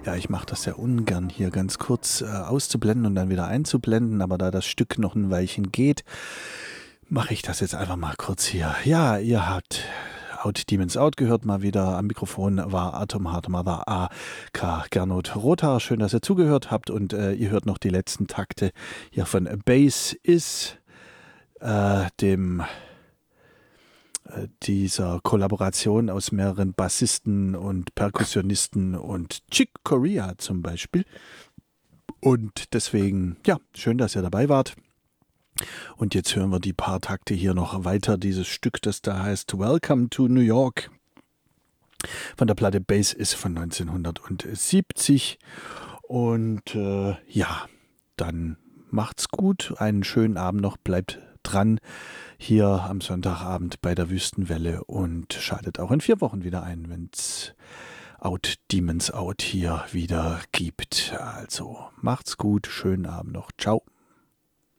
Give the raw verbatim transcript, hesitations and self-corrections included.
Ja, ich mache das sehr ungern, hier ganz kurz äh, auszublenden und dann wieder einzublenden, aber da das Stück noch ein Weilchen geht, mache ich das jetzt einfach mal kurz hier. Ja, ihr habt Out Demons Out gehört, mal wieder am Mikrofon war Atom Heart Mother A K Gernot Rothaar. Schön, dass ihr zugehört habt und äh, ihr hört noch die letzten Takte hier von Bass Is, äh, dem dieser Kollaboration aus mehreren Bassisten und Perkussionisten und Chick Corea zum Beispiel. Und deswegen, ja, schön, dass ihr dabei wart. Und jetzt hören wir die paar Takte hier noch weiter. Dieses Stück, das da heißt Welcome to New York von der Platte Bass Is von neunzehnhundertsiebzig. Und äh, ja, dann macht's gut. Einen schönen Abend noch. Bleibt dran hier am Sonntagabend bei der Wüstenwelle und schaltet auch in vier Wochen wieder ein, wenn es Out Demons Out hier wieder gibt. Also macht's gut, schönen Abend noch. Ciao.